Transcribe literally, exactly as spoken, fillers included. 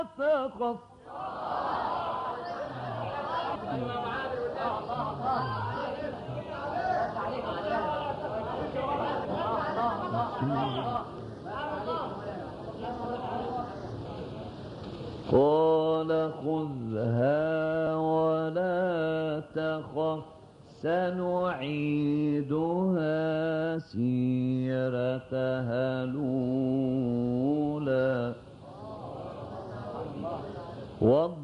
تخف. قال خذها ولا تخف سنعيدها سيرتها الأولى